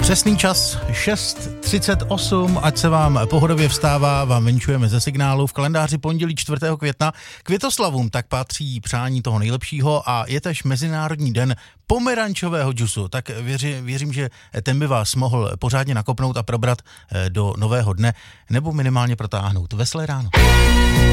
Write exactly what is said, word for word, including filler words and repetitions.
Přesný čas šest třicet osm, ať se vám pohodově vstává, vám vinčujeme ze signálu. V kalendáři pondělí čtvrtého května Květoslavům tak patří přání toho nejlepšího a je tež Mezinárodní den pomerančového džusu. Tak věři, věřím, že ten by vás mohl pořádně nakopnout a probrat do nového dne, nebo minimálně protáhnout. Veselé ráno.